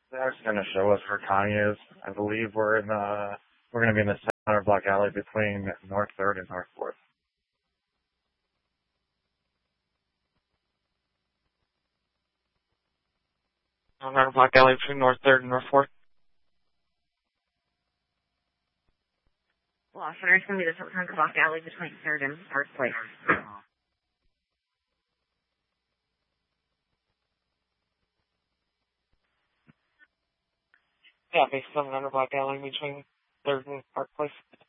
They're just gonna show us where Connie is. I believe we're gonna be in the 700 block alley between North 3rd and North 4th. 700 block alley between North 3rd and North 4th. Well, it's gonna be the 700 block alley between 3rd and Park Place. Yeah, base 700 block alley between 3rd and Park Place.